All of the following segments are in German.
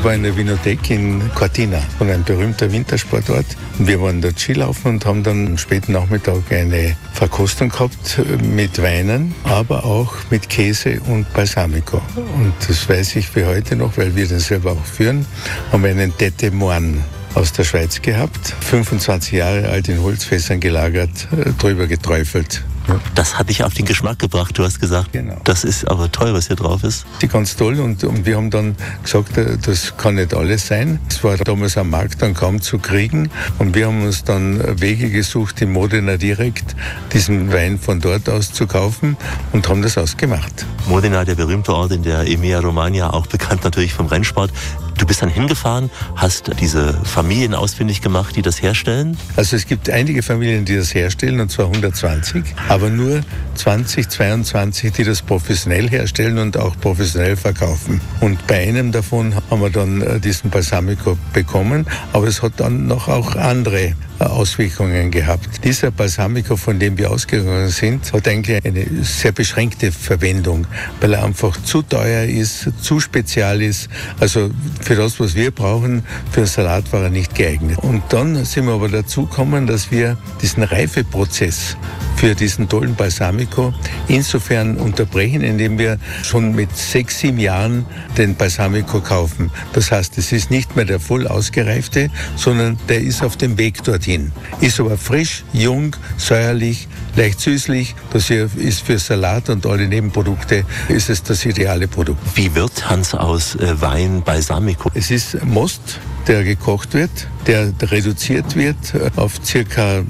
war in der Winothek in Cortina, ein berühmter Wintersportort. Wir waren dort Skilaufen und haben dann am späten Nachmittag eine Verkostung gehabt mit Weinen, aber auch mit Käse und Balsamico. Und das weiß ich für heute noch, weil wir den selber auch führen, haben wir einen Tête Moine aus der Schweiz gehabt, 25 Jahre alt in Holzfässern gelagert, drüber geträufelt. Ja. Das hat dich auf den Geschmack gebracht, du hast gesagt, genau. Das ist aber toll, was hier drauf ist. Die ganz toll und wir haben dann gesagt, das kann nicht alles sein. Es war damals am Markt dann kaum zu kriegen und wir haben uns dann Wege gesucht, in Modena direkt diesen Wein von dort aus zu kaufen und haben das ausgemacht. Modena, der berühmte Ort in der Emilia-Romagna, auch bekannt natürlich vom Rennsport. Du bist dann hingefahren, hast diese Familien ausfindig gemacht, die das herstellen? Also es gibt einige Familien, die das herstellen, und zwar 120, aber nur 20, 22, die das professionell herstellen und auch professionell verkaufen. Und bei einem davon haben wir dann diesen Balsamico bekommen, aber es hat dann noch auch andere Auswirkungen gehabt. Dieser Balsamico, von dem wir ausgegangen sind, hat eigentlich eine sehr beschränkte Verwendung, weil er einfach zu teuer ist, zu spezial ist. Also für das, was wir brauchen, für einen Salat war er nicht geeignet. Und dann sind wir aber dazu gekommen, dass wir diesen Reifeprozess für diesen tollen Balsamico insofern unterbrechen, indem wir schon mit 6, 7 Jahren den Balsamico kaufen. Das heißt, es ist nicht mehr der voll ausgereifte, sondern der ist auf dem Weg dorthin. Ist aber frisch, jung, säuerlich, leicht süßlich. Das hier ist für Salat und alle Nebenprodukte ist es das ideale Produkt. Wie wird Hans aus Wein Balsamico? Es ist Most, der gekocht wird, der reduziert wird auf ca.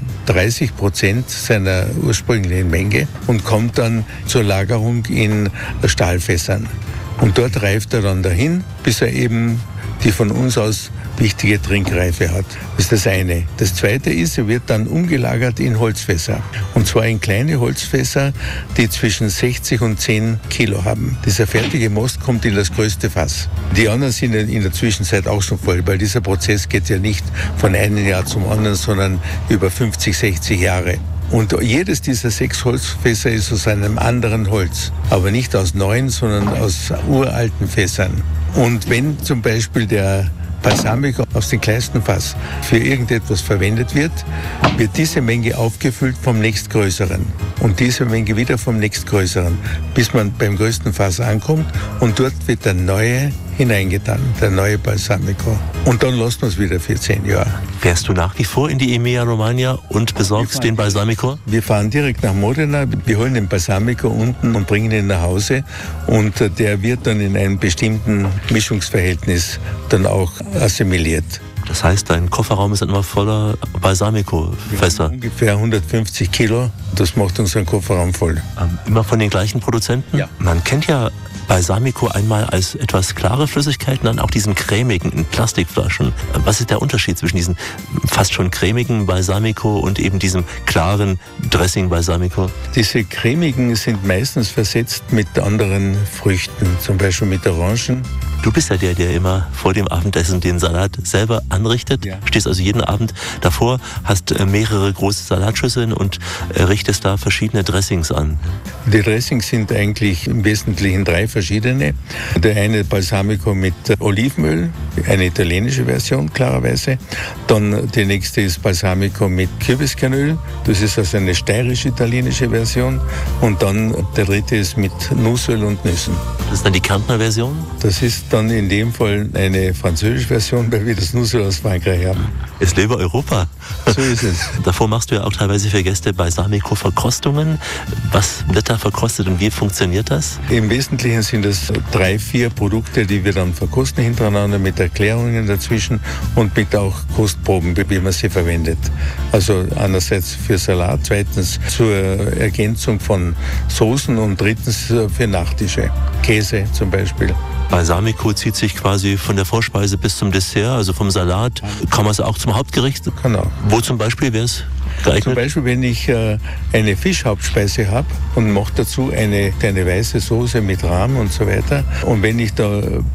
30% seiner ursprünglichen Menge und kommt dann zur Lagerung in Stahlfässern. Und dort reift er dann dahin, bis er eben die von uns aus wichtige Trinkreife hat. Das ist das eine. Das zweite ist, er wird dann umgelagert in Holzfässer. Und zwar in kleine Holzfässer, die zwischen 60 und 10 Kilo haben. Dieser fertige Most kommt in das größte Fass. Die anderen sind in der Zwischenzeit auch schon voll, weil dieser Prozess geht ja nicht von einem Jahr zum anderen, sondern über 50, 60 Jahre. Und jedes dieser 6 Holzfässer ist aus einem anderen Holz. Aber nicht aus neuen, sondern aus uralten Fässern. Und wenn zum Beispiel der Balsamico aus dem kleinsten Fass für irgendetwas verwendet wird, wird diese Menge aufgefüllt vom nächstgrößeren und diese Menge wieder vom nächstgrößeren, bis man beim größten Fass ankommt und dort wird der neue hineingetan, der neue Balsamico. Und dann lassen wir es wieder für 10 Jahre. Fährst du nach wie vor in die Emilia-Romagna und besorgst den Balsamico? Wir fahren direkt nach Modena, wir holen den Balsamico unten und bringen ihn nach Hause und der wird dann in einem bestimmten Mischungsverhältnis dann auch assimiliert. Das heißt, dein Kofferraum ist dann immer voller Balsamico-Fässer? Ungefähr 150 Kilo, das macht unseren Kofferraum voll. Immer von den gleichen Produzenten? Ja. Man kennt ja Balsamico einmal als etwas klare Flüssigkeiten, dann auch diesen cremigen in Plastikflaschen. Was ist der Unterschied zwischen diesem fast schon cremigen Balsamico und eben diesem klaren Dressing-Balsamico? Diese cremigen sind meistens versetzt mit anderen Früchten, zum Beispiel mit Orangen. Du bist ja der immer vor dem Abendessen den Salat selber anrichtet. Ja. Stehst also jeden Abend davor, hast mehrere große Salatschüsseln und richtest da verschiedene Dressings an. Die Dressings sind eigentlich im Wesentlichen 3 verschiedene. Der eine Balsamico mit Olivenöl, eine italienische Version klarerweise. Dann die nächste ist Balsamico mit Kürbiskernöl. Das ist also eine steirisch-italienische Version. Und dann der dritte ist mit Nussöl und Nüssen. Das ist dann die Kärntner Version? Das ist dann in dem Fall eine französische Version, weil wir das Nussöl aus Frankreich haben. Es lebe Europa. So ist es. Davor machst du ja auch teilweise für Gäste Balsamico-Verkostungen. Was wird da verkostet und wie funktioniert das? Im Wesentlichen sind es 3, 4 Produkte, die wir dann verkosten hintereinander mit Erklärungen dazwischen und mit auch Kostproben, wie man sie verwendet. Also einerseits für Salat, zweitens zur Ergänzung von Soßen und drittens für Nachtische. Käse zum Beispiel. Balsamico zieht sich quasi von der Vorspeise bis zum Dessert, also vom Salat. Kann man es auch zum Hauptgericht? Genau. Wo zum Beispiel wäre es geeignet? Zum Beispiel, wenn ich eine Fischhauptspeise habe und mache dazu eine weiße Soße mit Rahm und so weiter. Und wenn ich da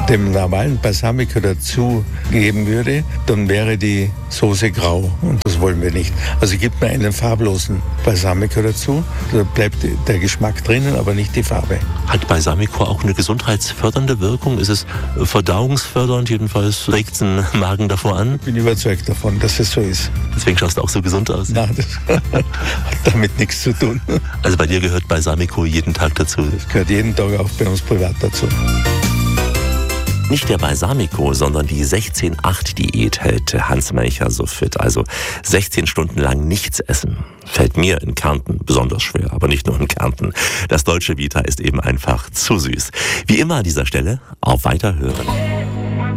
dem normalen Balsamico dazu geben würde, dann wäre die Soße grau und das wollen wir nicht. Also gibt man einen farblosen Balsamico dazu, da bleibt der Geschmack drinnen, aber nicht die Farbe. Hat Balsamico auch eine gesundheitsfördernde Wirkung? Ist es verdauungsfördernd? Jedenfalls regt den Magen davor an? Ich bin überzeugt davon, dass es so ist. Deswegen schaust du auch so gesund aus. Nein, das hat damit nichts zu tun. Also bei dir gehört Balsamico jeden Tag dazu? Das gehört jeden Tag auch bei uns privat dazu. Nicht der Balsamico, sondern die 16-8-Diät hält Hans Melcher so fit. Also 16 Stunden lang nichts essen. Fällt mir in Kärnten besonders schwer, aber nicht nur in Kärnten. Das Dolce Vita ist eben einfach zu süß. Wie immer an dieser Stelle, auf Weiterhören.